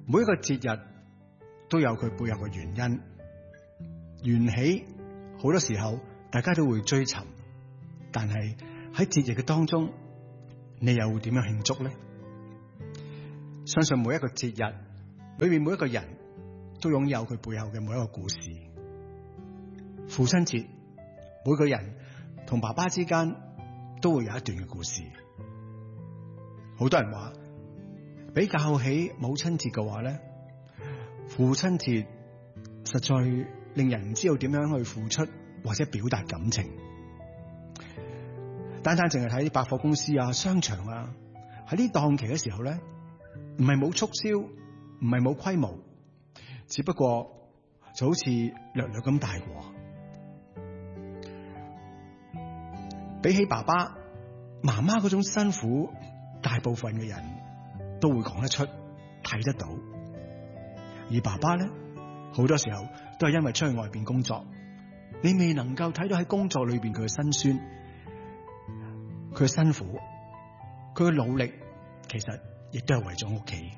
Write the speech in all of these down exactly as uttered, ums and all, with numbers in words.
每一個節日都有佢背後嘅原因，緣起好多時候大家都會追尋，但係喺節日嘅當中，你又會點樣慶祝呢？相信每一個節日裏面每一個人都擁有佢背後嘅每一個故事。父親節，每個人同爸爸之間都會有一段嘅故事。好多人話，比較起母親節嘅話咧，父親節實在令人唔知道點樣去付出或者表達感情。單單淨係睇啲百貨公司啊、商場啊，喺呢檔期嘅時候咧，唔係冇促銷，唔係冇規模，只不過就好似略略咁大過。比起爸爸媽媽嗰種辛苦，大部分嘅人都會講得出、睇得到。而爸爸咧，好多時候都係因為出去外邊工作，你未能夠睇到喺工作裏邊佢嘅辛酸，佢嘅辛苦，佢嘅努力，其實亦都係為咗屋企。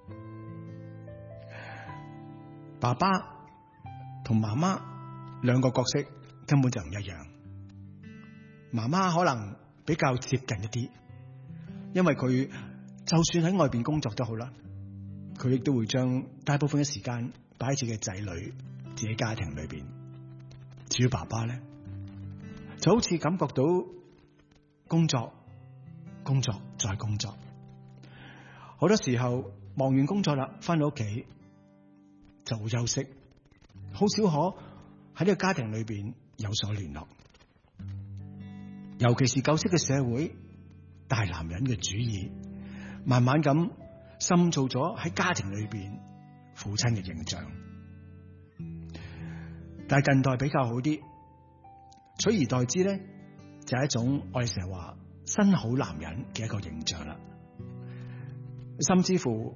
爸爸同媽媽兩個角色根本就唔一樣。媽媽可能比較接近一啲，因為佢就算喺外邊工作都好啦，佢亦都會將大部分嘅時間擺喺自己嘅仔女、自己家庭裏邊。至於爸爸咧，就好似感覺到工作、工作再工作，好多時候忙完工作啦，翻到屋企就會休息，好少可喺呢個家庭裏邊有所聯絡。尤其是舊式嘅社會，大男人嘅主義，慢慢咁滲造咗喺家庭裏邊父親嘅形象。但係近代比較好啲，取而代之咧，就係一種我哋成日話新好男人嘅一個形象啦。甚至乎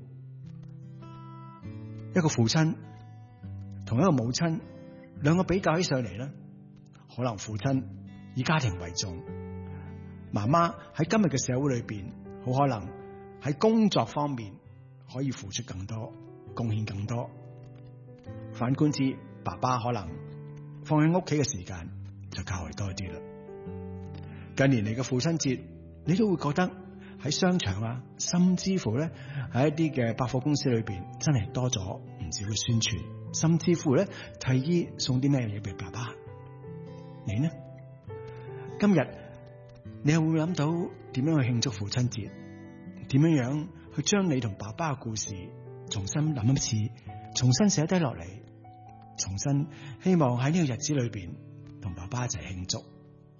一個父親同一個母親，兩個比較起上嚟咧，可能父親以家庭為重，媽媽喺今日嘅社會裏邊，好可能喺工作方面可以付出更多，貢獻更多。反觀之，爸爸可能放喺屋企嘅時間就較為多啲啦。近年嚟嘅父親節，你都會覺得喺商場啊，甚至乎咧喺一啲嘅百貨公司裏邊，真係多咗唔少嘅宣傳，甚至乎咧提議送啲咩嘢俾爸爸。你呢？今日你又會諗到點樣去慶祝父親節？點樣樣去將你同爸爸嘅故事重新諗一次，重新寫低落嚟，重新希望喺呢個日子裏邊同爸爸一齊慶祝。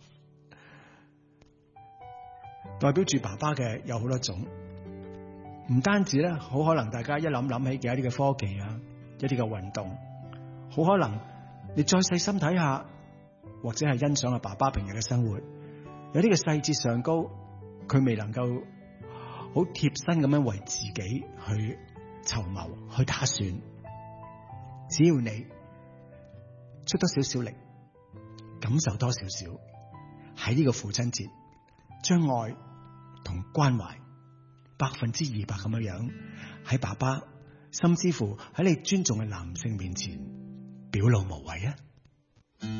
代表住爸爸嘅有好多種，唔單止咧，好可能大家一諗諗起嘅一啲嘅科技啊，一啲嘅運動，好可能你再細心睇下，或者係欣賞下爸爸平日嘅生活，有啲嘅細節上高，佢未能夠好貼身咁樣為自己去籌謀、去打算。只要你出多少少力，感受多少少，喺呢個父親節，將愛同關懷百分之二百咁樣樣喺爸爸，甚至乎喺你尊重嘅男性面前表露無遺啊！